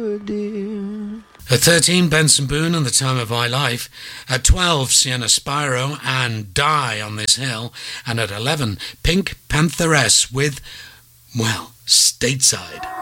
At 13, Benson Boone and the Time of My Life. At 12, Sienna Spyro and Die on This Hill. And at 11, Pink Pantheress with, well, Stateside.